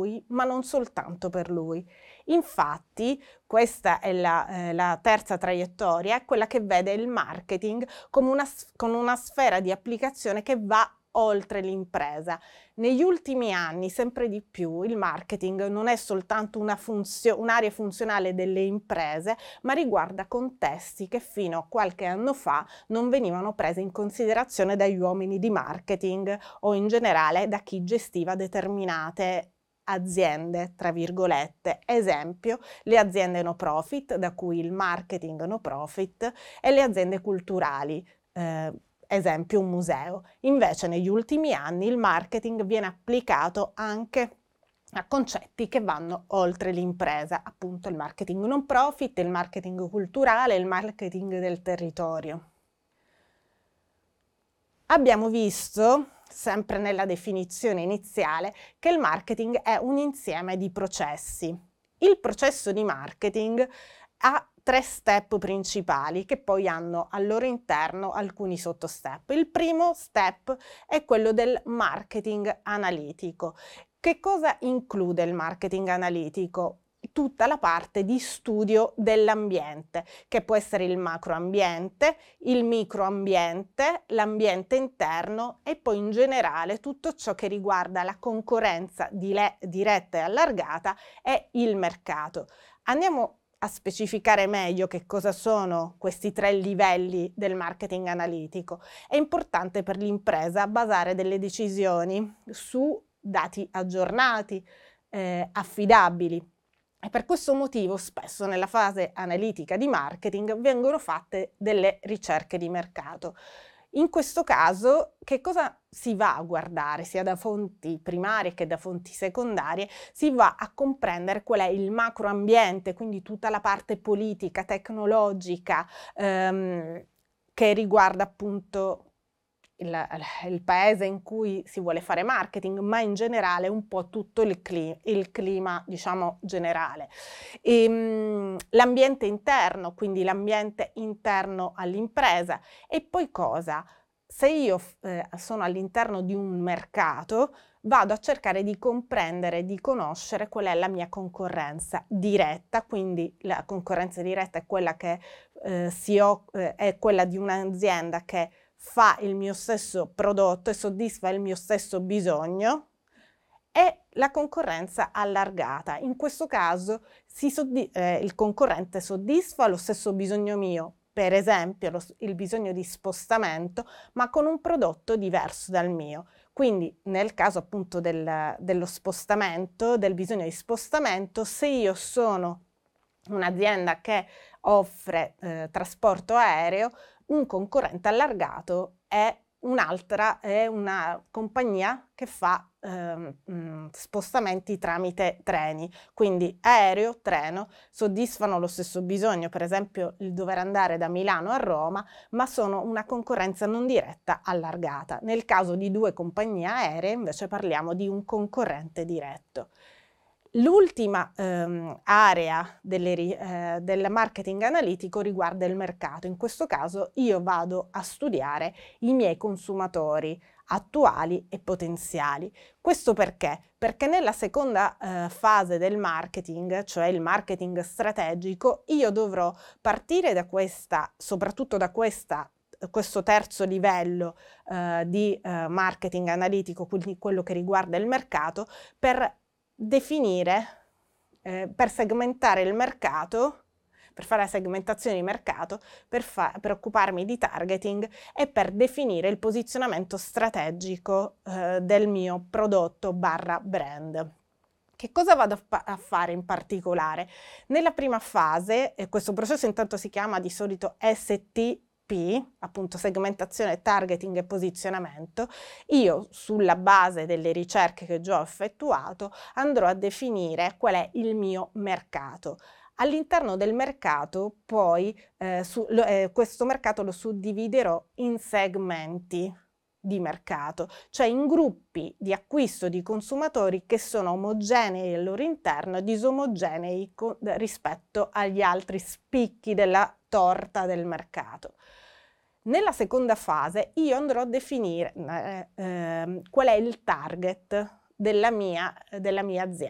lui, ma non soltanto per lui. Infatti, questa è la terza traiettoria, è quella che vede il marketing come con una sfera di applicazione che va oltre l'impresa. Negli ultimi anni, sempre di più, il marketing non è soltanto un'area funzionale delle imprese, ma riguarda contesti che fino a qualche anno fa non venivano presi in considerazione dagli uomini di marketing o in generale da chi gestiva determinate aziende, tra virgolette. Esempio, le aziende no profit, da cui il marketing no profit, e le aziende culturali. Esempio un museo. Invece negli ultimi anni il marketing viene applicato anche a concetti che vanno oltre l'impresa, appunto il marketing non profit, il marketing culturale, il marketing del territorio. Abbiamo visto, sempre nella definizione iniziale, che il marketing è un insieme di processi. Il processo di marketing ha 3 step principali che poi hanno al loro interno alcuni sottostep. Il primo step è quello del marketing analitico. Che cosa include il marketing analitico? Tutta la parte di studio dell'ambiente, che può essere il macroambiente, il microambiente, l'ambiente interno e poi in generale tutto ciò che riguarda la concorrenza diretta e allargata e il mercato. Andiamo a specificare meglio che cosa sono questi 3 livelli del marketing analitico. È importante per l'impresa basare delle decisioni su dati aggiornati, affidabili. E per questo motivo spesso nella fase analitica di marketing vengono fatte delle ricerche di mercato. In questo caso, che cosa si va a guardare, sia da fonti primarie che da fonti secondarie? Si va a comprendere qual è il macroambiente, quindi tutta la parte politica, tecnologica, che riguarda appunto il paese in cui si vuole fare marketing, ma in generale un po' tutto il clima, diciamo, generale. L'ambiente interno, quindi l'ambiente interno all'impresa. E poi cosa? Se io sono all'interno di un mercato, vado a cercare di comprendere, di conoscere qual è la mia concorrenza diretta, quindi la concorrenza diretta è quella che è quella di un'azienda che fa il mio stesso prodotto e soddisfa il mio stesso bisogno, e la concorrenza allargata. In questo caso il concorrente soddisfa lo stesso bisogno mio, per esempio il bisogno di spostamento, ma con un prodotto diverso dal mio. Quindi nel caso appunto dello spostamento, del bisogno di spostamento, se io sono un'azienda che offre trasporto aereo, un concorrente allargato è una compagnia che fa spostamenti tramite treni, quindi aereo, treno, soddisfano lo stesso bisogno, per esempio il dover andare da Milano a Roma, ma sono una concorrenza non diretta allargata. Nel caso di 2 compagnie aeree invece parliamo di un concorrente diretto. L'ultima area del marketing analitico riguarda il mercato. In questo caso io vado a studiare i miei consumatori attuali e potenziali. Questo perché? Perché nella seconda fase del marketing, cioè il marketing strategico, io dovrò partire da soprattutto da questo terzo livello di marketing analitico, quindi quello che riguarda il mercato, per definire, per segmentare il mercato, per fare la segmentazione di mercato, per occuparmi di targeting e per definire il posizionamento strategico del mio prodotto barra brand. Che cosa vado a fare in particolare? Nella prima fase, questo processo intanto si chiama di solito STP, appunto segmentazione, targeting e posizionamento, io sulla base delle ricerche che già ho effettuato andrò a definire qual è il mio mercato. All'interno del mercato poi questo mercato lo suddividerò in segmenti di mercato, cioè in gruppi di acquisto di consumatori che sono omogenei al loro interno e disomogenei rispetto agli altri spicchi della torta del mercato. Nella seconda fase io andrò a definire qual è il target della mia azienda.